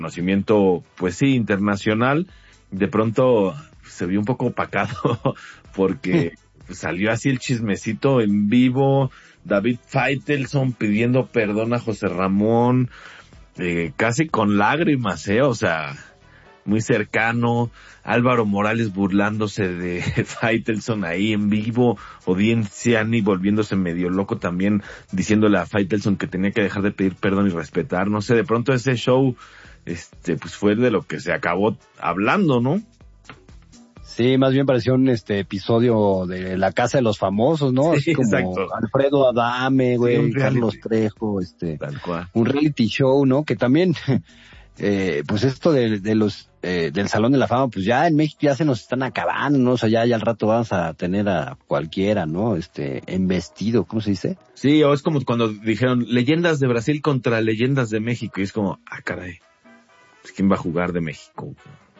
conocimiento, pues sí, internacional, de pronto se vio un poco opacado porque salió así el chismecito en vivo, David Faitelson pidiendo perdón a José Ramón, casi con lágrimas, o sea, muy cercano, Álvaro Morales burlándose de Faitelson ahí en vivo, Odín Ciani volviéndose medio loco también, diciéndole a Faitelson que tenía que dejar de pedir perdón y respetar, no sé, de pronto ese show, pues fue de lo que se acabó hablando, ¿no? Sí, más bien pareció un episodio de La Casa de los Famosos, ¿no? Sí, así como exacto. Alfredo Adame, güey, Sí, Carlos Trejo, tal cual. un reality show, ¿no? Que también, pues esto de los, del Salón de la Fama, pues ya en México ya se nos están acabando, ¿no? O sea, ya al rato vamos a tener a cualquiera, ¿no? En vestido, ¿cómo se dice? Sí, o es como cuando dijeron leyendas de Brasil contra leyendas de México, y es como, caray, pues ¿quién va a jugar de México?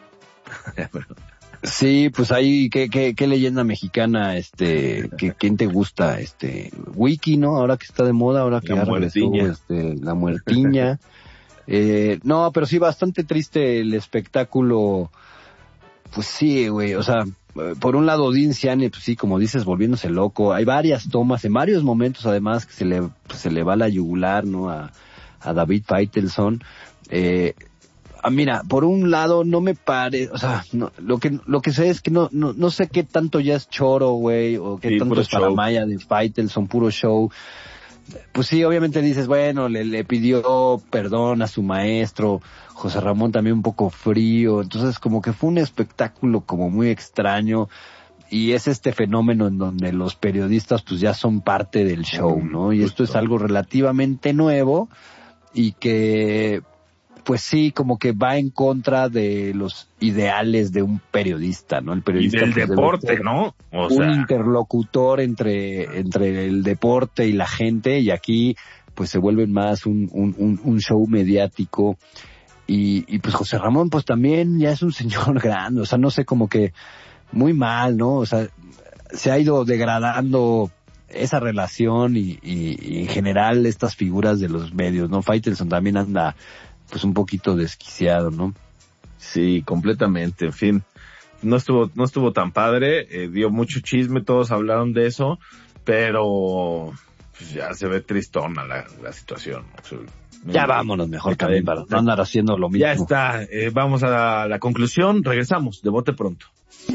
Sí, pues ahí, ¿qué leyenda mexicana, quién te gusta? Wiki, ¿no? Ahora que está de moda, ahora que ya regresó, la muertiña. No, pero sí, bastante triste el espectáculo. Pues sí, güey, o sea, por un lado, Odín Ciani, pues sí, como dices, volviéndose loco. Hay varias tomas, en varios momentos, además, que se le va la yugular, ¿no? A David Faitelson. Mira, por un lado no me parece, o sea, no, lo que sé es que no sé qué tanto ya es choro, güey, o qué tanto es paramaya de Faitelson, puro show. Pues sí, obviamente dices, bueno, le pidió perdón a su maestro, José Ramón también un poco frío, entonces como que fue un espectáculo como muy extraño, y es este fenómeno en donde los periodistas pues ya son parte del show, ¿no? Y esto es algo relativamente nuevo, y que pues sí, como que va en contra de los ideales de un periodista, ¿no? El periodista, y del pues, deporte, ¿no? O un interlocutor entre el deporte y la gente, y aquí pues se vuelve más un show mediático, y pues José Ramón pues también ya es un señor grande, o sea, no sé, como que muy mal, ¿no? O sea, se ha ido degradando esa relación y en general estas figuras de los medios, ¿no? Faitelson también anda pues un poquito desquiciado, ¿no? Sí, completamente, en fin. No estuvo tan padre, dio mucho chisme, todos hablaron de eso, pero pues ya se ve tristona la situación. O sea, ya vámonos mejor también para no andar haciendo lo mismo. Ya está, vamos a la conclusión, regresamos, de bote pronto.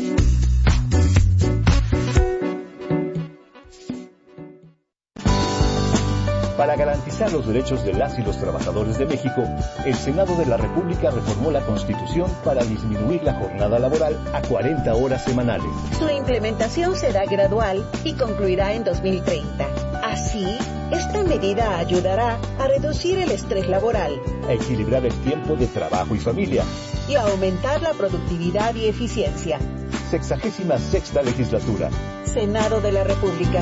Para garantizar los derechos de las y los trabajadores de México, el Senado de la República reformó la Constitución para disminuir la jornada laboral a 40 horas semanales. Su implementación será gradual y concluirá en 2030. Así, esta medida ayudará a reducir el estrés laboral, a equilibrar el tiempo de trabajo y familia, y a aumentar la productividad y eficiencia. 66ª legislatura. Senado de la República.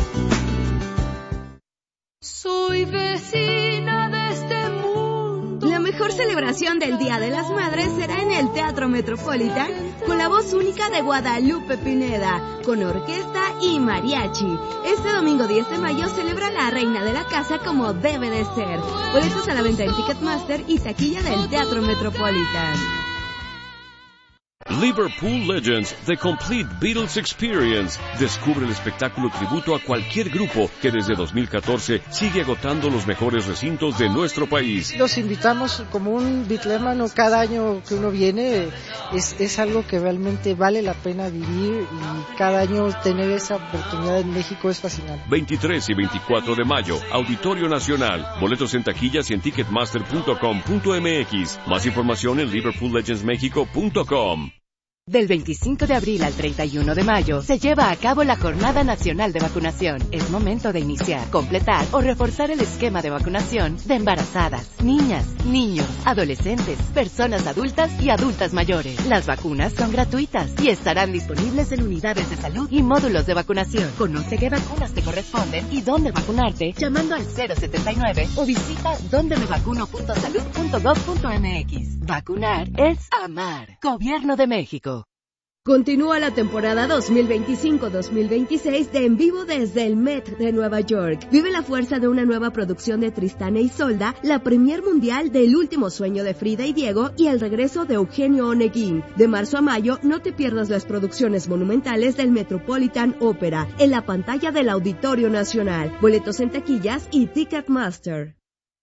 Soy vecina de este mundo. La mejor celebración del Día de las Madres será en el Teatro Metropolitan, con la voz única de Guadalupe Pineda, con orquesta y mariachi. Este domingo 10 de mayo celebra la reina de la casa como debe de ser. Boletos a la venta en Ticketmaster y taquilla del Teatro Metropolitan. Liverpool Legends, The Complete Beatles Experience. Descubre el espectáculo tributo a cualquier grupo que desde 2014 sigue agotando los mejores recintos de nuestro país. Los invitamos como un bitlémano cada año que uno viene. Es algo que realmente vale la pena vivir, y cada año tener esa oportunidad en México es fascinante. 23 y 24 de mayo, Auditorio Nacional. Boletos en taquillas y en ticketmaster.com.mx. Más información en liverpoollegendsmexico.com. Del 25 de abril al 31 de mayo se lleva a cabo la Jornada Nacional de Vacunación. Es momento de iniciar, completar o reforzar el esquema de vacunación de embarazadas, niñas, niños, adolescentes, personas adultas y adultas mayores. Las vacunas son gratuitas y estarán disponibles en unidades de salud y módulos de vacunación. Conoce qué vacunas te corresponden y dónde vacunarte llamando al 079 o visita dondemevacuno.salud.gov.mx. Vacunar es amar. Gobierno de México. Continúa la temporada 2025-2026 de En Vivo desde el Met de Nueva York. Vive la fuerza de una nueva producción de Tristán e Isolda, la premier mundial del Último Sueño de Frida y Diego y el regreso de Eugenio Oneguín. De marzo a mayo, no te pierdas las producciones monumentales del Metropolitan Opera en la pantalla del Auditorio Nacional. Boletos en taquillas y Ticketmaster.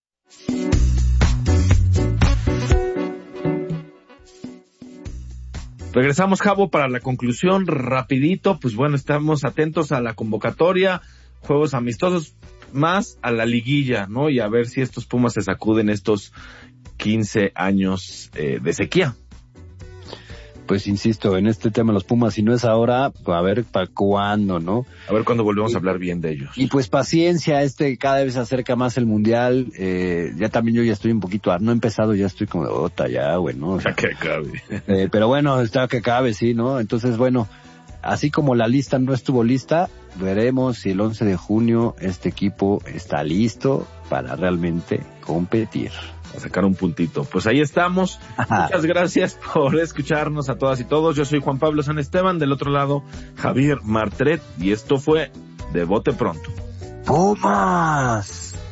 Regresamos, Javo, para la conclusión, rapidito. Pues bueno, estamos atentos a la convocatoria, juegos amistosos, más a la liguilla, ¿no? Y a ver si estos Pumas se sacuden estos 15 años de sequía. Pues insisto, en este tema los Pumas, si no es ahora, pues a ver para cuándo, ¿no? A ver cuándo volvemos a hablar bien de ellos. Y pues paciencia, cada vez se acerca más el Mundial, ya también yo ya estoy un poquito, no he empezado, ya estoy como de otra ya, güey, ¿no? O sea, que acabe. Pero bueno, está que acabe, sí, ¿no? Entonces, bueno, así como la lista no estuvo lista, veremos si el 11 de junio este equipo está listo para realmente competir. A sacar un puntito. Pues ahí estamos. Muchas gracias por escucharnos a todas y todos. Yo soy Juan Pablo San Esteban, del otro lado Javier Martret, y esto fue De Bote Pronto. ¡Pumas!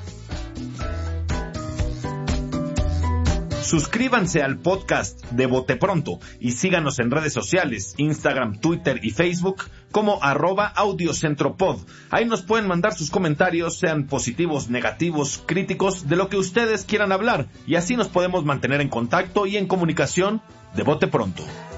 Suscríbanse al podcast de Bote Pronto y síganos en redes sociales, Instagram, Twitter y Facebook como @audiocentropod. Ahí nos pueden mandar sus comentarios, sean positivos, negativos, críticos, de lo que ustedes quieran hablar, y así nos podemos mantener en contacto y en comunicación de Bote Pronto.